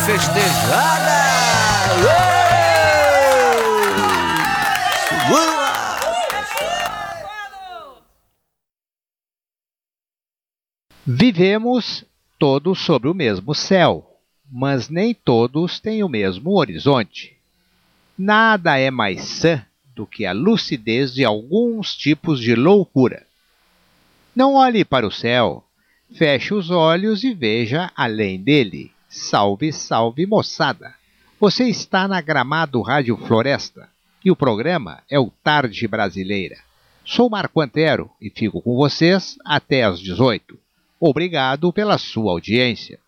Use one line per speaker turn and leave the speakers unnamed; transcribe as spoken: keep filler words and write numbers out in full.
festejada!
Vivemos todos sobre o mesmo céu, mas nem todos têm o mesmo horizonte. Nada é mais sã do que a lucidez de alguns tipos de loucura. Não olhe para o céu, feche os olhos e veja além dele. Salve, salve, moçada! Você está na Gramado Rádio Floresta e o programa é o Tarde Brasileira. Sou Marco Antero e fico com vocês até às dezoito. Obrigado pela sua audiência.